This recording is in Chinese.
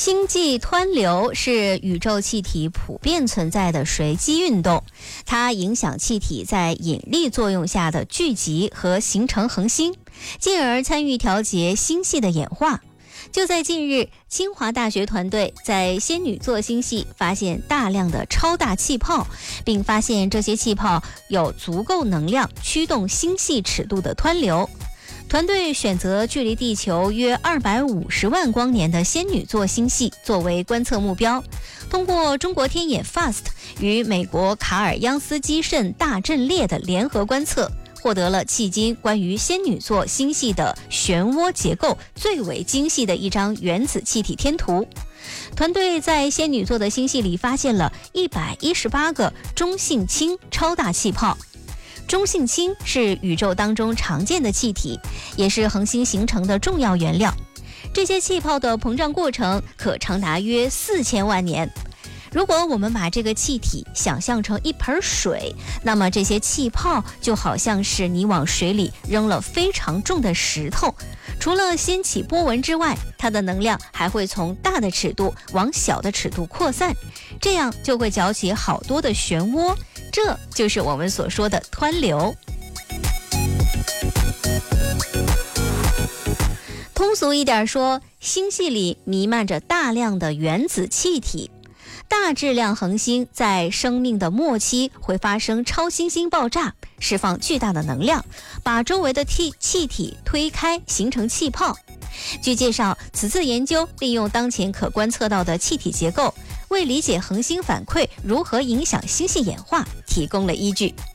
星际湍流是宇宙气体普遍存在的随机运动，它影响气体在引力作用下的聚集和形成恒星，进而参与调节星系的演化。就在近日，清华大学团队在仙女座星系发现大量的超大气泡，并发现这些气泡有足够能量驱动星系尺度的湍流。团队选择距离地球约250万光年的仙女座星系作为观测目标，通过中国天眼 FAST 与美国卡尔央斯基慎大阵列的联合观测，获得了迄今关于仙女座星系的漩涡结构最为精细的一张原子气体天图。团队在仙女座的星系里发现了118个中性氢超大气泡。中性氢是宇宙当中常见的气体，也是恒星形成的重要原料。这些气泡的膨胀过程可长达约4000万年。如果我们把这个气体想象成一盆水，那么这些气泡就好像是你往水里扔了非常重的石头，除了掀起波纹之外，它的能量还会从大的尺度往小的尺度扩散，这样就会搅起好多的漩涡，这就是我们所说的湍流。通俗一点说，星系里弥漫着大量的原子气体。大质量恒星在生命的末期会发生超新星爆炸，释放巨大的能量，把周围的气体推开，形成气泡。据介绍，此次研究利用当前可观测到的气体结构，为理解恒星反馈如何影响星系演化提供了依据。